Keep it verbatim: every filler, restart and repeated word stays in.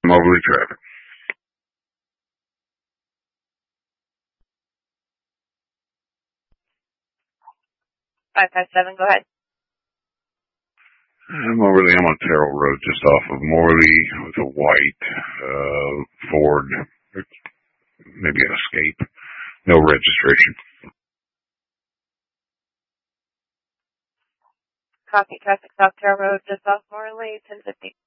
overly traffic. five five seven, go ahead. Moberly, I'm on Terrell Road, just off of Morley, with a white uh, Ford, maybe an Escape, no registration. Copy, traffic, South Terrell Road, just off Morley, ten fifty.